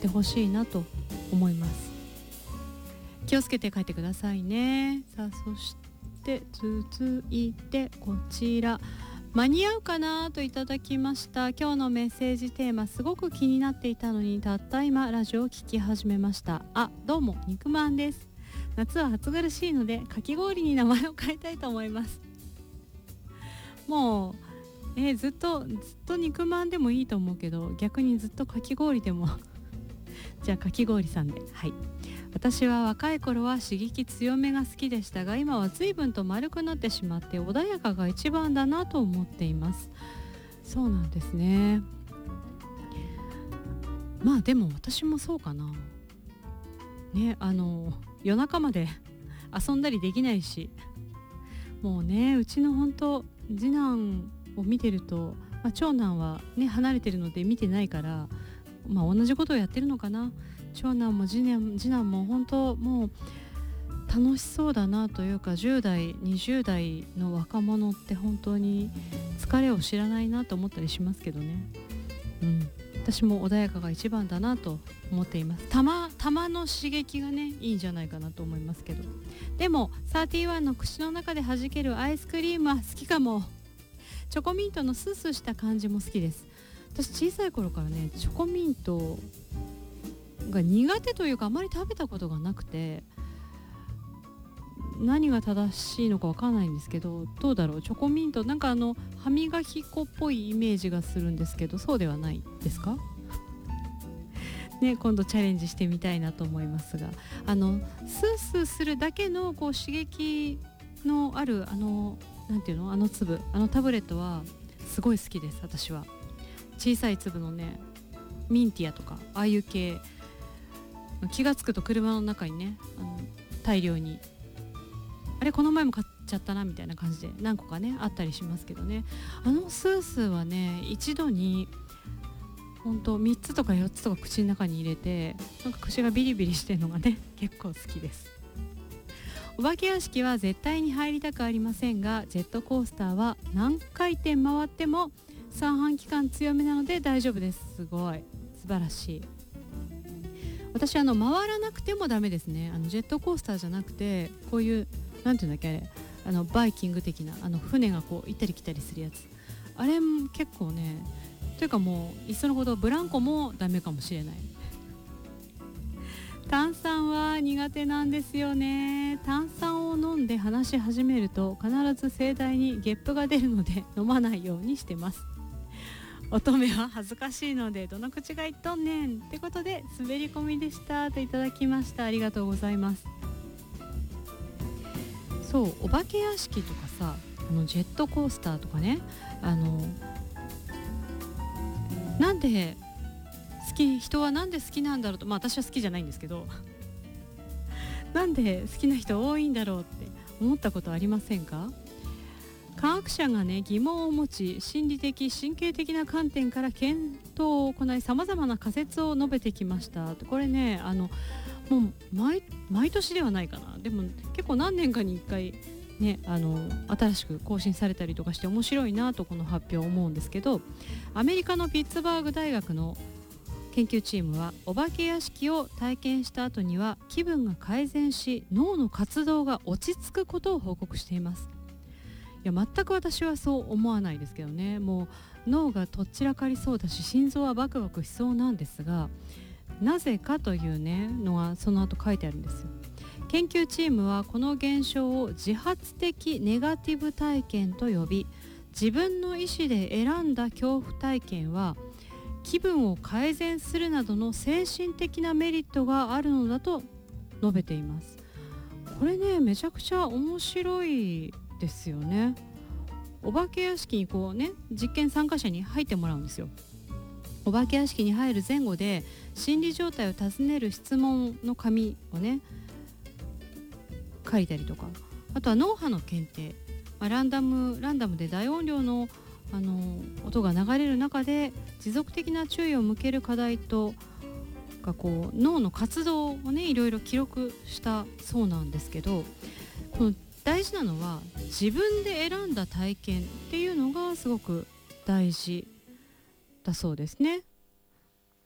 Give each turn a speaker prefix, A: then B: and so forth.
A: ってほしいなと思います。気をつけて帰ってくださいね。さあ、そして続いてこちら、間に合うかなといただきました。今日のメッセージテーマ、すごく気になっていたのにたった今ラジオを聞き始めました。どうも肉まんです。夏は暑苦しいのでかき氷に名前を変えたいと思います。もうずっと肉まんでもいいと思うけど、逆にずっとかき氷でもじゃあかき氷さんで。はい。私は若い頃は刺激強めが好きでしたが、今は随分と丸くなってしまって穏やかが一番だなと思っています。そうなんですね。まあでも私もそうかなね。夜中まで遊んだりできないし、もうね、うちの本当次男を見てると、長男はね離れてるので見てないから、同じことをやってるのかな。長男も次男も本当もう楽しそうだなというか、10代20代の若者って本当に疲れを知らないなと思ったりしますけどね。私も穏やかが一番だなと思っています。玉の刺激がねいいんじゃないかなと思いますけど、でも31の口の中で弾けるアイスクリームは好きかも。チョコミントのスースーした感じも好きです。私小さい頃からね、チョコミントが苦手というか、あまり食べたことがなくて、何が正しいのかわからないんですけど、どうだろう。チョコミントなんか歯磨き粉っぽいイメージがするんですけど、そうではないですかね。今度チャレンジしてみたいなと思いますが、スースーするだけのこう刺激のあるなんていうの、粒、タブレットはすごい好きです。私は小さい粒のね、ミンティアとかああいう系、気がつくと車の中にね大量に、あれこの前も買っちゃったなみたいな感じで何個かねあったりしますけどね。スースーはね、一度に本当3つとか4つとか口の中に入れて、なんか口がビリビリしてるのがね結構好きです。お化け屋敷は絶対に入りたくありませんが、ジェットコースターは何回転回っても三半規管強めなので大丈夫です。すごい素晴らしい。私回らなくてもダメですね。ジェットコースターじゃなくて、こういうなんていうんだっけ、あれバイキング的な船がこう行ったり来たりするやつ、あれも結構ね、というかもういっそのことブランコもダメかもしれない。炭酸は苦手なんですよね。炭酸を飲んで話し始めると必ず盛大にゲップが出るので飲まないようにしてます。乙女は恥ずかしいのでどの口が言っとんねんってことで、滑り込みでしたといただきました。ありがとうございます。そう、お化け屋敷とかさ、ジェットコースターとかね、なんで人はなんで好きなんだろうと、私は好きじゃないんですけどなんで好きな人多いんだろうって思ったことありませんか？科学者がね疑問を持ち、心理的神経的な観点から検討を行い、さまざまな仮説を述べてきました。これね、もう毎年ではないかな、でも結構何年かに1回ね、新しく更新されたりとかして面白いなとこの発表を思うんですけど、アメリカのピッツバーグ大学の研究チームは、お化け屋敷を体験した後には気分が改善し、脳の活動が落ち着くことを報告しています。いや、全く私はそう思わないですけどね。もう脳がとっちらかりそうだし、心臓はバクバクしそうなんですが、なぜかというねのがその後書いてあるんですよ。研究チームはこの現象を自発的ネガティブ体験と呼び、自分の意思で選んだ恐怖体験は気分を改善するなどの精神的なメリットがあるのだと述べています。これね、めちゃくちゃ面白いですよね。お化け屋敷にこうね、実験参加者に入ってもらうんですよ。お化け屋敷に入る前後で心理状態を尋ねる質問の紙をね書いたりとか、あとは脳波の検定、ランダムで大音量の音が流れる中で持続的な注意を向ける課題とか、こう脳の活動をねいろいろ記録したそうなんですけど、この大事なのは自分で選んだ体験っていうのがすごく大事だそうですね。